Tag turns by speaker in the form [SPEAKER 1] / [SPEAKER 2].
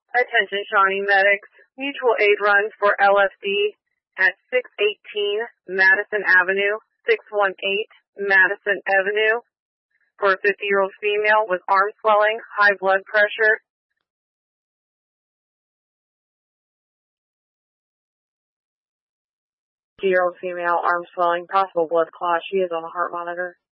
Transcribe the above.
[SPEAKER 1] Attention Shawnee medics. Mutual aid runs for LFD at 618 Madison Avenue, 618 Madison Avenue for a 50-year-old female with arm swelling, high blood pressure. Year-old female, arm swelling, possible blood clot. She is on the heart monitor.